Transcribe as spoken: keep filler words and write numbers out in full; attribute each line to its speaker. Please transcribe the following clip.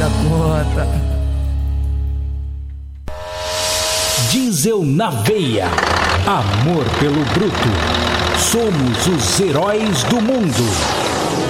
Speaker 1: da conta.
Speaker 2: Diesel na veia. Amor pelo bruto. Somos os heróis do mundo.